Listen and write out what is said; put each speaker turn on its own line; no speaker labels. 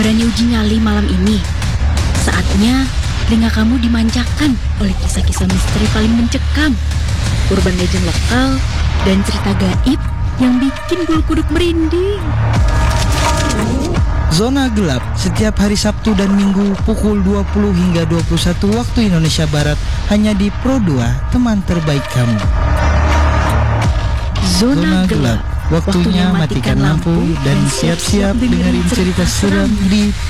Berani uji nyali malam ini? Saatnya telinga kamu dimanjakan oleh kisah-kisah misteri paling mencekam, urban legend lokal, dan cerita gaib yang bikin bulu kuduk merinding.
Zona Gelap setiap hari Sabtu dan Minggu pukul 20 hingga 21 waktu Indonesia Barat hanya di Pro 2, teman terbaik kamu.
Zona Gelap.
Waktunya matikan lampu dan siap-siap dengerin cerita seram di